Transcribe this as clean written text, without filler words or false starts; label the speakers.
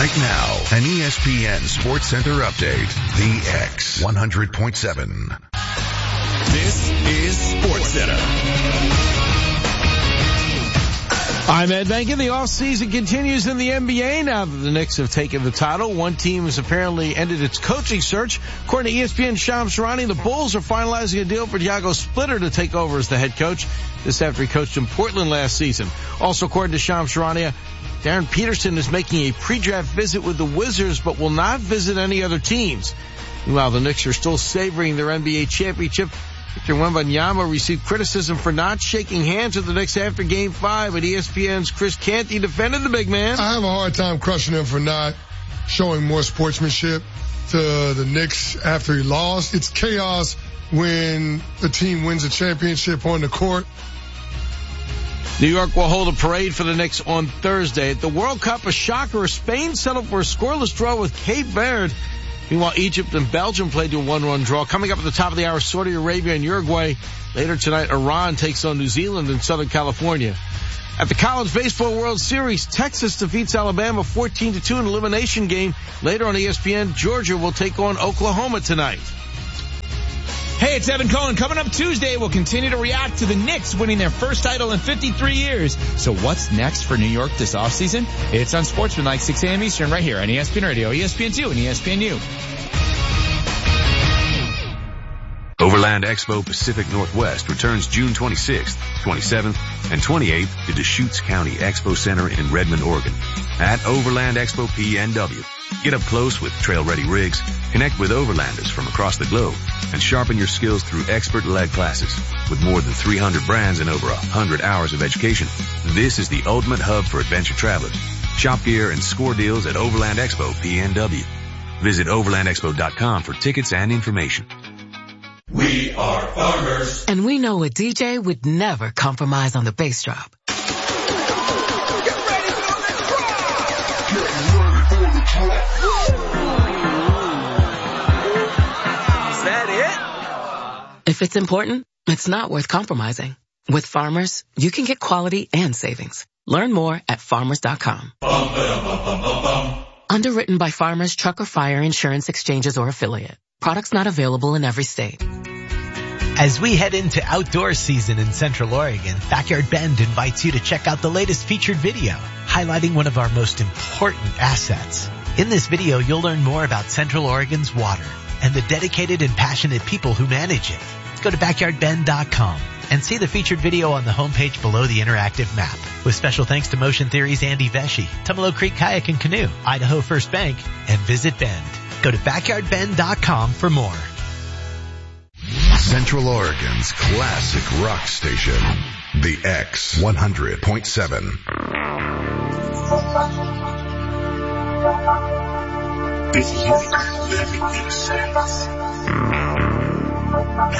Speaker 1: Right now, an ESPN Sports Center update. The X 100.7.
Speaker 2: This is Sports Center.
Speaker 3: I'm Ed Benkin. The offseason continues in the NBA now that the Knicks have taken the title. One team has apparently ended its coaching search. According to ESPN Shams Charania, the Bulls are finalizing a deal for Thiago Splitter to take over as the head coach. This after he coached in Portland last season. Also, according to Shams Charania, Darren Peterson is making a pre-draft visit with the Wizards but will not visit any other teams. Meanwhile, the Knicks are still savoring their NBA championship. Victor Wembanyama received criticism for not shaking hands with the Knicks after Game 5, but ESPN's Chris Canty defended the big man.
Speaker 4: I have a hard time crushing him for not showing more sportsmanship to the Knicks after he lost. It's chaos when the team wins a championship on the court.
Speaker 3: New York will hold a parade for the Knicks on Thursday. At the World Cup, a shocker, Spain settled for a scoreless draw with Cape Verde. Meanwhile, Egypt and Belgium played to a 1-1 draw. Coming up at the top of the hour, Saudi Arabia and Uruguay. Later tonight, Iran takes on New Zealand in Southern California. At the College Baseball World Series, Texas defeats Alabama 14-2 in an elimination game. Later on ESPN, Georgia will take on Oklahoma tonight.
Speaker 2: Hey, it's Evan Cohen. Coming up Tuesday, we'll continue to react to the Knicks winning their first title in 53 years. So what's next for New York this offseason? It's on Sportsmanlike 6 a.m. Eastern right here on ESPN Radio, ESPN2, and ESPNU.
Speaker 5: Overland Expo Pacific Northwest returns June 26th, 27th, and 28th to Deschutes County Expo Center in Redmond, Oregon. At Overland Expo PNW, get up close with trail-ready rigs, connect with overlanders from across the globe, and sharpen your skills through expert-led classes. With more than 300 brands and over 100 hours of education, this is the ultimate hub for adventure travelers. Shop gear and score deals at Overland Expo PNW. Visit overlandexpo.com for tickets and information.
Speaker 6: We are farmers.
Speaker 7: And we know a DJ would never compromise on the bass drop.
Speaker 6: Get ready for the drop! Get ready for the drop! Is that
Speaker 7: it? If it's important, it's not worth compromising. With Farmers, you can get quality and savings. Learn more at farmers.com. Underwritten by Farmers Truck or Fire Insurance Exchanges or Affiliate. Products not available in every state.
Speaker 8: As we head into outdoor season in Central Oregon, Backyard Bend invites you to check out the latest featured video, highlighting one of our most important assets. In this video, you'll learn more about Central Oregon's water and the dedicated and passionate people who manage it. Go to backyardbend.com and see the featured video on the homepage below the interactive map. With special thanks to Motion Theory's Andy Vesci, Tumalo Creek Kayak and Canoe, Idaho First Bank, and Visit Bend. Go to backyardbend.com for more.
Speaker 1: Central Oregon's classic rock station, the X 100.7.
Speaker 6: The youth living in sense.